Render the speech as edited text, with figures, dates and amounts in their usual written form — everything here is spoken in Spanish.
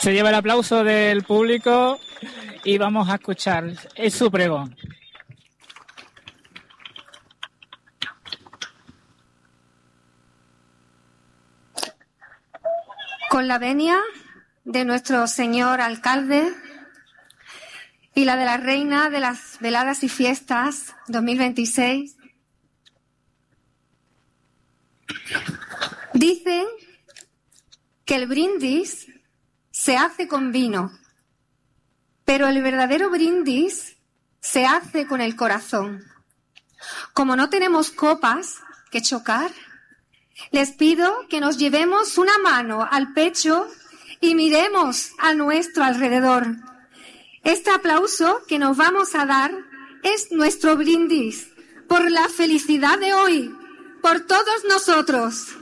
Se lleva el aplauso del público y vamos a escuchar su pregón. Con la venia de nuestro señor alcalde y la de la reina de las veladas y fiestas 2026, dicen que el brindis se hace con vino, pero el verdadero brindis se hace con el corazón. Como no tenemos copas que chocar, les pido que nos llevemos una mano al pecho y miremos a nuestro alrededor. Este aplauso que nos vamos a dar es nuestro brindis por la felicidad de hoy, por todos nosotros.